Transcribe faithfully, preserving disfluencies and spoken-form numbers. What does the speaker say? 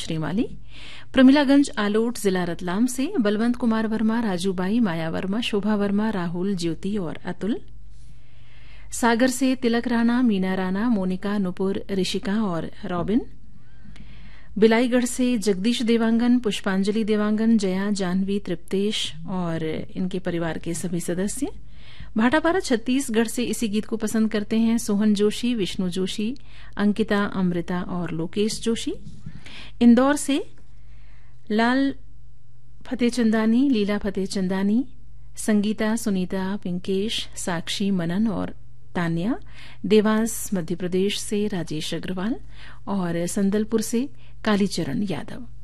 श्रीमाली। प्रमिलागंज आलोट जिला रतलाम से बलवंत कुमार वर्मा, राजूबाई, माया वर्मा, शोभा वर्मा, राहुल, ज्योति और अतुल। सागर से तिलक राणा, मीना राणा, मोनिका, नुपुर, ऋषिका और रॉबिन। बिलाईगढ़ से जगदीश देवांगन, पुष्पांजलि देवांगन, जया, जानवी, तृप्तेश और इनके परिवार के सभी सदस्य। भाटापारा छत्तीसगढ़ से इसी गीत को पसंद करते हैं सोहन जोशी, विष्णु जोशी, अंकिता, अमृता और लोकेश जोशी। इंदौर से लाल फतेहचंदानी, लीला फतेहचंदानी, संगीता, सुनीता, पिंकेश, साक्षी, मनन और तान्या। देवास मध्य प्रदेश से राजेश अग्रवाल और संदलपुर से कालीचरण यादव।